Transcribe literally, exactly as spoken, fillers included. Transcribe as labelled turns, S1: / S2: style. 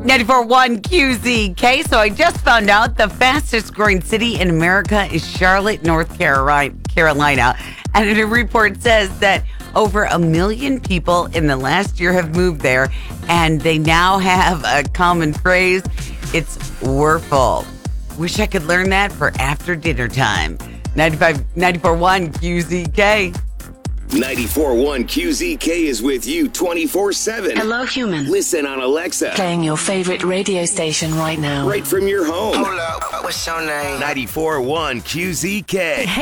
S1: ninety-four point one Q Z K. So I just found out the fastest growing city in America is Charlotte, North Carolina. And a report says that over a million people in the last year have moved there. And they now have a common phrase. It's Wurful. Wish I could learn that for after dinner time. ninety-five, ninety-four point one Q Z K.
S2: ninety-four point one Q Z K is with you twenty-four seven.
S3: Hello, human.
S2: Listen on Alexa.
S3: Playing your favorite radio station right now.
S2: Right from your home.
S4: Hold up, what's your name?
S2: ninety-four point one Q Z K.